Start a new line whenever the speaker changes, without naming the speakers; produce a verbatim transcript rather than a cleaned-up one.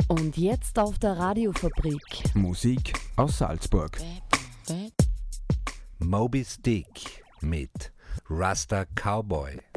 Und jetzt auf der Radiofabrik.
Musik aus Salzburg.
Moby Stick mit Rasta Cowboy.